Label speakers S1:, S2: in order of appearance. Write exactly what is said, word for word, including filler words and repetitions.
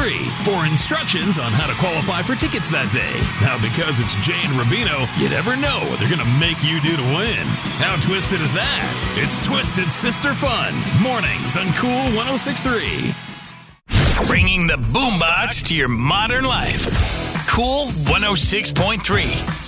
S1: three for instructions on how to qualify for tickets that day. Now, because it's Jay and Rubino, you never know what they're going to make you do to win. How twisted is that? It's Twisted Sister Fun. Mornings on Cool one oh six point three.
S2: Bringing the boombox to your modern life. Cool one oh six point three.